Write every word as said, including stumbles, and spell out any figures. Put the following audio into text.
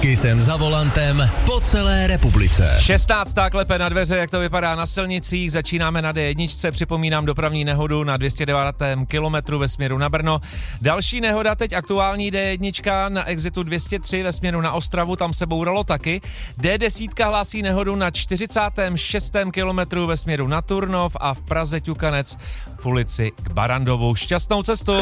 Kisem za volantem po celé republice. šestnáctá klepe na dveře, jak to vypadá na silnicích. Začínáme na dé jedna, připomínám dopravní nehodu na dvě stě devátém kilometru ve směru na Brno. Další nehoda, teď aktuální dé jedna na exitu dvě stě tři ve směru na Ostravu, tam se bouralo taky. dé deset hlásí nehodu na čtyřicátém šestém kilometru ve směru na Turnov a v Praze ťukanec v ulici k Barandovu. Šťastnou cestu!